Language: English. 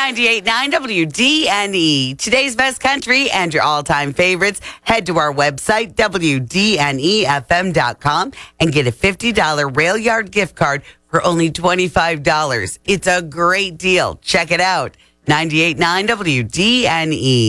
98.9 WDNE. Today's best country and your all-time favorites. Head to our website, WDNEFM.com, and get a $50 Rail Yard gift card for only $25. It's a great deal. Check it out. 98.9 WDNE.